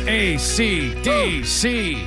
AC/DC.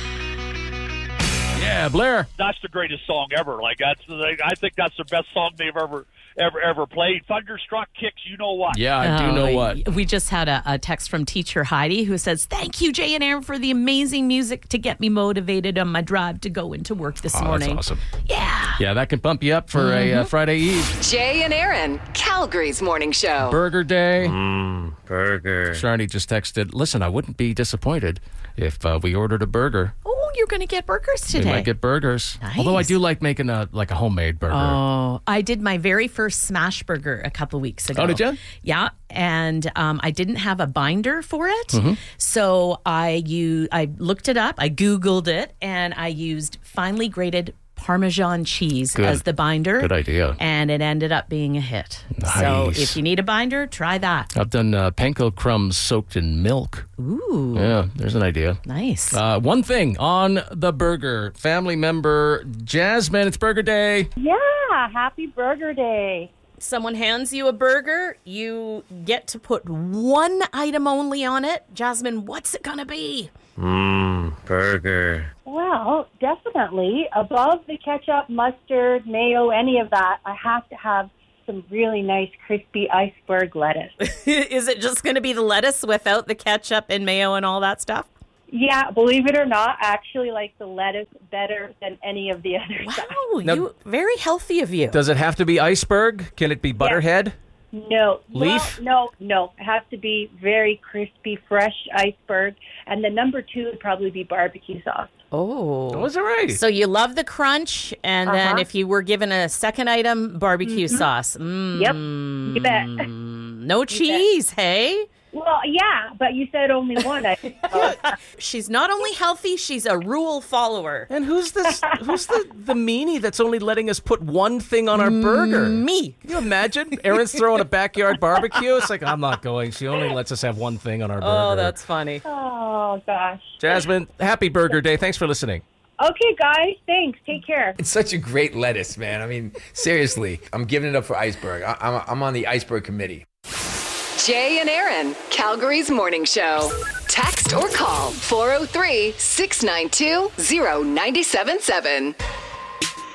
Yeah, Blair. That's the greatest song ever. I think that's the best song they've ever played. Thunderstruck Kicks, you know what? Yeah, I do know what. We just had a text from teacher Heidi who says, "Thank you, Jay and Aaron, for the amazing music to get me motivated on my drive to go into work this morning." That's awesome. Yeah. Yeah, that can bump you up for a Friday Eve. Jay and Aaron, Calgary's morning show. Burger day. Burger. Sharni just texted, listen, I wouldn't be disappointed if we ordered a burger. Oh, you're going to get burgers today. We might get burgers. Nice. Although I do like making a homemade burger. Oh, I did my very first smash burger a couple weeks ago. Oh, did you? Yeah, and I didn't have a binder for it, Mm-hmm. so I looked it up, I Googled it, and I used finely grated Parmesan cheese Good. as the binder. Good idea. And it ended up being a hit. Nice. So if you need a binder, try that. I've done panko crumbs soaked in milk. Ooh, Yeah, there's an idea. nice. One thing on the burger. Family member Jasmine, it's burger day. Yeah, happy Burger Day. Someone hands you a burger, you get to put one item only on it. Jasmine, what's it going to be? Burger. Well, definitely. Above the ketchup, mustard, mayo, any of that, I have to have some really nice crispy iceberg lettuce. Is it just going to be the lettuce without the ketchup and mayo and all that stuff? Yeah, believe it or not, I actually like the lettuce better than any of the other stuff. Wow, Now- very healthy of you. Does it have to be iceberg? Can it be butterhead? No. Leaf? Well, no. It has to be very crispy, fresh iceberg. And the number 2 would probably be barbecue sauce. Oh. Was it right? So you love the crunch, and then if you were given a second item, barbecue sauce. Yep, you bet. No cheese, hey? Well, yeah, but you said only one. She's not only healthy, she's a rule follower. And who's this? Who's the meanie that's only letting us put one thing on our burger? Me. Can you imagine? Aaron's throwing a backyard barbecue. It's like, I'm not going. She only lets us have one thing on our burger. Oh, that's funny. Oh, gosh. Jasmine, happy Burger Day. Thanks for listening. Okay, guys. Thanks. Take care. It's such a great lettuce, man. I mean, seriously, I'm giving it up for iceberg. I'm on the iceberg committee. Jay and Aaron, Calgary's morning show. Text or call 403-692-0977.